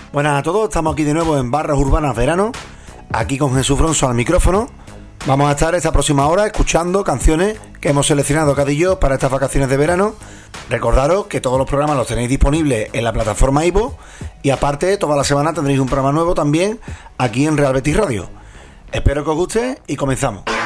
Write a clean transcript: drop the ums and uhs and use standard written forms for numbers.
Buenas a todos, estamos aquí de nuevo en Barras Urbanas Verano, aquí con Jesús Bronzo al micrófono. Vamos a estar esta próxima hora escuchando canciones que hemos seleccionado cada día para estas vacaciones de verano. Recordaros que todos los programas los tenéis disponibles en la plataforma iVoox y aparte toda la semana tendréis un programa nuevo también aquí en Real Betis Radio. Espero que os guste y comenzamos.